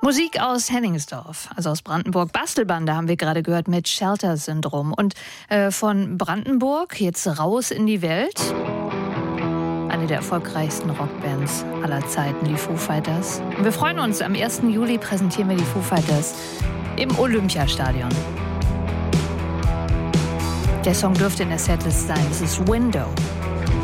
Musik aus Hennigsdorf, also aus Brandenburg. Bastelbande haben wir gerade gehört mit Shelter-Syndrom. Und von Brandenburg jetzt raus in die Welt. Eine der erfolgreichsten Rockbands aller Zeiten, die Foo Fighters. Und wir freuen uns, am 1. Juli präsentieren wir die Foo Fighters im Olympiastadion. Der Song dürfte in der Setlist sein. Das ist Window.